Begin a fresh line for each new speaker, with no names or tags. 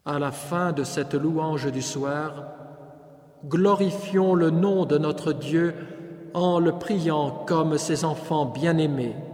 À la fin de cette louange du soir, glorifions le nom de notre Dieu en le priant comme ses enfants bien-aimés.